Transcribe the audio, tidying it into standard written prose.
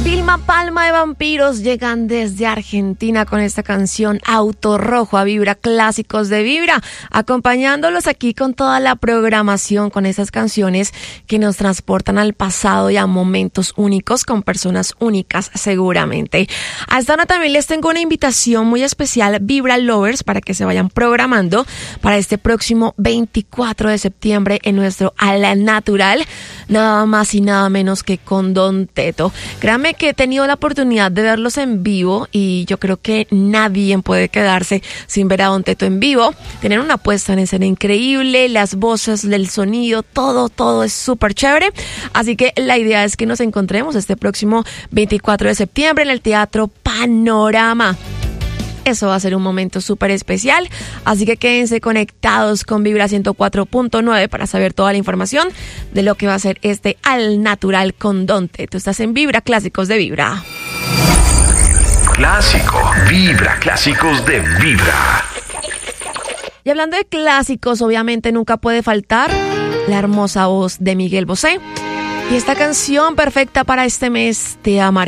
Vilma Palma de Vampiros llegan desde Argentina con esta canción Auto Rojo a Vibra, clásicos de Vibra, acompañándolos aquí con toda la programación, con esas canciones que nos transportan al pasado y a momentos únicos con personas únicas seguramente. A esta hora también les tengo una invitación muy especial, Vibra Lovers, para que se vayan programando para este próximo 24 de septiembre en nuestro Al Natural, nada más y nada menos que con Don Teto. Créanme que he tenido la oportunidad de verlos en vivo y yo creo que nadie puede quedarse sin ver a Don Teto en vivo. Tienen una puesta en escena increíble, las voces, el sonido, todo es súper chévere. Así que la idea es que nos encontremos este próximo 24 de septiembre en el Teatro Panorama. Eso va a ser un momento súper especial, así que quédense conectados con Vibra 104.9 para saber toda la información de lo que va a ser este Al Natural con Don Teto. Tú estás en Vibra, clásicos de Vibra. Clásicos de Vibra. Y hablando de clásicos, obviamente nunca puede faltar la hermosa voz de Miguel Bosé. Y esta canción perfecta para este mes, Te amaré.